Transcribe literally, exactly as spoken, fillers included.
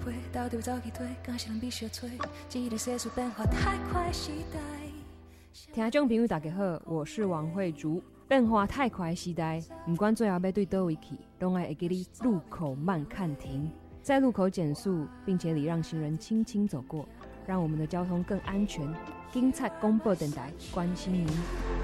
陪，到底要走去推，敢是人必须催，这个世事变化太快时代。 听众朋友大家好，我是王慧竹。变化太快的时代，不管最后要对倒位去，都要会给你路口慢看停，在路口减速，并且礼让行人轻轻走过，让我们的交通更安全。警察广播电台关心您。